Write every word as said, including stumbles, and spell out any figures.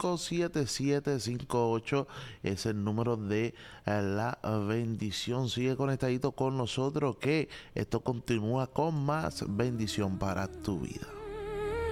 cinco siete siete cinco ocho es el número de eh, la bendición. Sigue conectadito con nosotros que esto continúa con más bendición para tu vida.